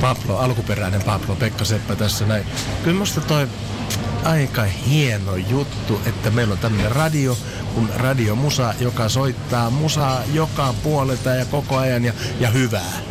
Pablo, alkuperäinen Pablo, Pekka Seppä tässä näin. Kyllä musta toi aika hieno juttu, että meillä on tämmöinen radio, kun Radio Musa, joka soittaa musaa joka puolelta ja koko ajan ja hyvää.